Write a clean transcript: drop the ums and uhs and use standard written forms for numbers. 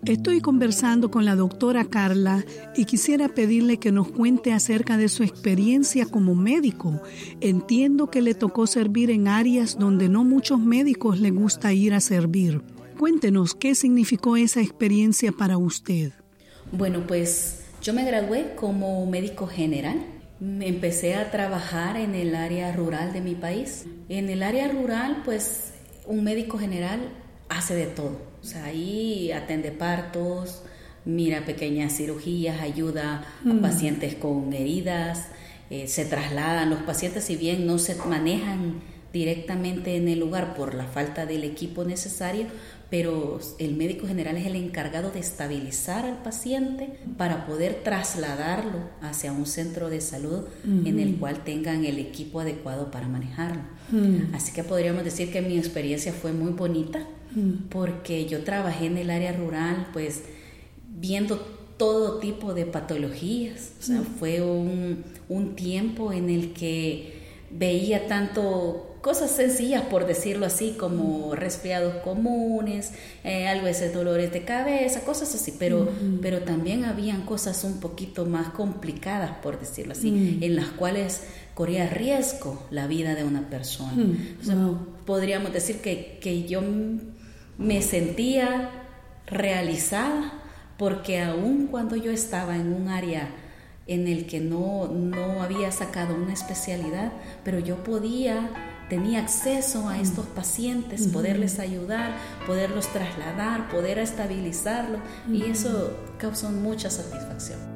Estoy conversando con la doctora Carla y quisiera pedirle que nos cuente acerca de su experiencia como médico. Entiendo que le tocó servir en áreas donde no muchos médicos les gusta ir a servir. Cuéntenos, ¿qué significó esa experiencia para usted? Bueno, pues yo me gradué como médico general. Empecé a trabajar en el área rural de mi país. En el área rural, pues un médico general hace de todo. O sea, ahí atiende partos, mira pequeñas cirugías, ayuda a pacientes con heridas, se trasladan. Los pacientes, si bien no se manejan directamente en el lugar por la falta del equipo necesario, pero el médico general es el encargado de estabilizar al paciente para poder trasladarlo hacia un centro de salud en el cual tengan el equipo adecuado para manejarlo. Así que podríamos decir que mi experiencia fue muy bonita, porque yo trabajé en el área rural, pues viendo todo tipo de patologías. O sea, fue un tiempo en el que veía tanto cosas sencillas, por decirlo así, como resfriados comunes, algo de dolores de cabeza, cosas así, pero también habían cosas un poquito más complicadas, por decirlo así, en las cuales corría riesgo la vida de una persona. O sea, podríamos decir que yo me sentía realizada, porque aun cuando yo estaba en un área en el que no había sacado una especialidad, pero yo tenía acceso a estos pacientes, poderles ayudar, poderlos trasladar, poder estabilizarlos, y eso causó mucha satisfacción.